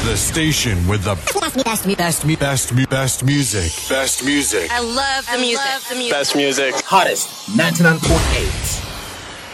The station with the best music. Best music. I love the music. Best music. Hottest 99.8.